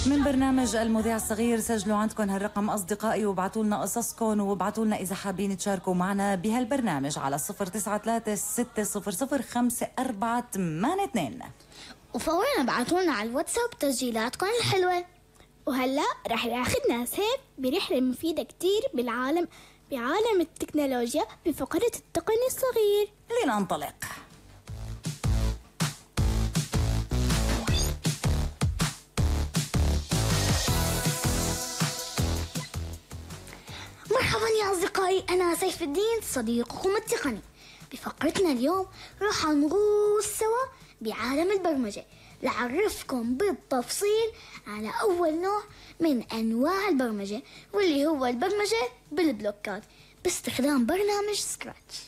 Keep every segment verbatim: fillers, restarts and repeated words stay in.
من برنامج المذيع الصغير. سجلوا عندكم هالرقم أصدقائي وابعتوا لنا قصصكم وابعتوا لنا إذا حابين تشاركوا معنا بهالبرنامج على صفر تسعة ثلاثة ستة صفر صفر خمسة أربعة ثمانية اثنين، وفورا ابعتوا لنا على الواتساب تسجيلاتكم الحلوة. وهلا رح ناخذ ناس هيك برحلة مفيدة كتير بالعالم بعالم التكنولوجيا بفقرة التقني الصغير. لننطلق. مرحبا يا أصدقائي، أنا سيف الدين صديقكم التقني. بفقرتنا اليوم راح نغوص سوا بعالم البرمجة لعرفكم بالتفصيل على أول نوع من أنواع البرمجة، واللي هو البرمجة بالبلوكات باستخدام برنامج سكراتش.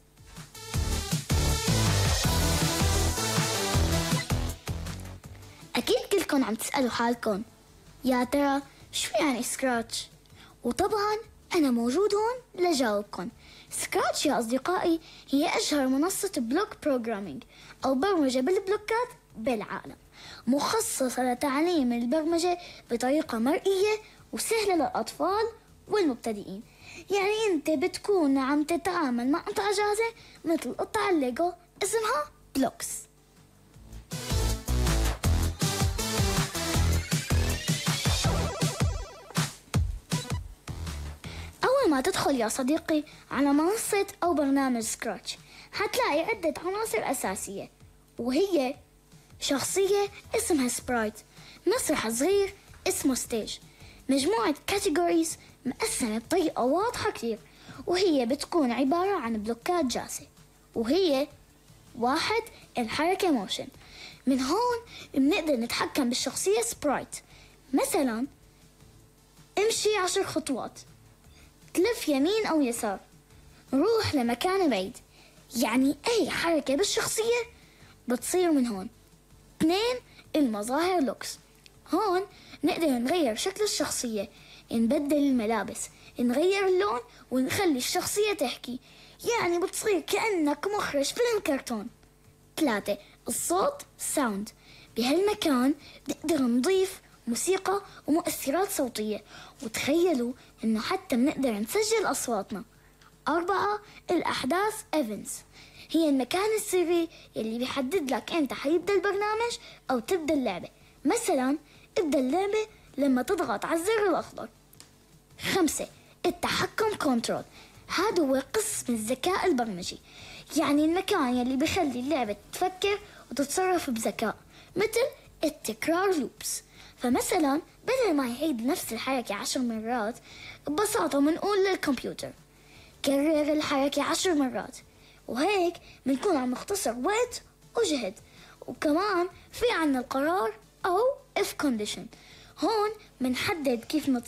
أكيد كلكم عم تسألوا حالكم يا ترى شو يعني سكراتش؟ وطبعا أنا موجود هون لجاوبكم. سكراتش يا أصدقائي هي أشهر منصة بلوك بروجرامينج أو برمجة بالبلوكات بالعالم، مخصصة لتعليم البرمجة بطريقة مرئية وسهلة للأطفال والمبتدئين. يعني أنت بتكون عم تتعامل مع قطعة جاهزة مثل قطع الليجو اسمها بلوكس. أول ما تدخل يا صديقي على منصة أو برنامج سكراتش هتلاقي عدة عناصر أساسية، وهي شخصية اسمها سبرايت، مسرح صغير اسمه ستيج، مجموعة كاتيجوريز مقسمة بطريقة واضحة كتير، وهي بتكون عبارة عن بلوكات جاهزة. وهي واحد الحركة موشن، من هون بنقدر نتحكم بالشخصية سبرايت. مثلا امشي عشر خطوات، تلف يمين أو يسار، روح لمكان بعيد. يعني أي حركة بالشخصية بتصير من هون. اثنين المظاهر لوكس، هون نقدر نغير شكل الشخصية، نبدل الملابس، نغير اللون ونخلي الشخصية تحكي، يعني بتصير كأنك مخرج فيلم كرتون. ثلاثة الصوت ساوند، بهالمكان نقدر نضيف موسيقى ومؤثرات صوتية، وتخيلوا انه حتى بنقدر نسجل اصواتنا. أربعة الأحداث ايفنتس، هي المكان السري يلي بيحدد لك امتى حيبدأ البرنامج او تبدأ اللعبة. مثلا ابدأ اللعبة لما تضغط على الزر الأخضر. خمسة التحكم كنترول، هذا هو قسم الذكاء البرمجي، يعني المكان يلي بيخلي اللعبة تفكر وتتصرف بذكاء، مثل التكرار لوبس. فمثلا بدل ما يعيد نفس الحركة عشر مرات، ببساطة منقول للكمبيوتر كرر الحركة عشر مرات، وهيك بنكون عم نختصر وقت وجهد. وكمان في عنا القرار أو if condition، هون بنحدد كيف